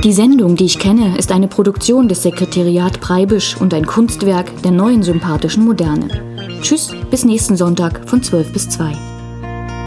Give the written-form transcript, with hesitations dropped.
Die Sendung, die ich kenne, ist eine Produktion des Sekretariat Breibisch und ein Kunstwerk der neuen sympathischen Moderne. Tschüss, bis nächsten Sonntag von 12 bis 2.